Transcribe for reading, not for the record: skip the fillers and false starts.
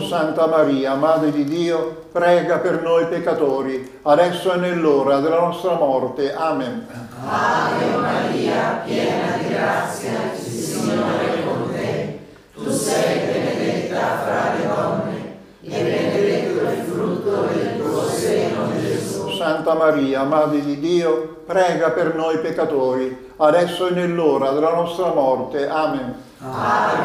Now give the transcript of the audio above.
Santa Maria, Madre di Dio, prega per noi peccatori, adesso e nell'ora della nostra morte. Amen. Ave Maria, piena di grazia, il Signore è con te. Tu sei benedetta fra le donne, e benedetto il frutto del tuo seno, Gesù. Santa Maria, Madre di Dio, prega per noi peccatori, adesso e nell'ora della nostra morte. Amen. Ave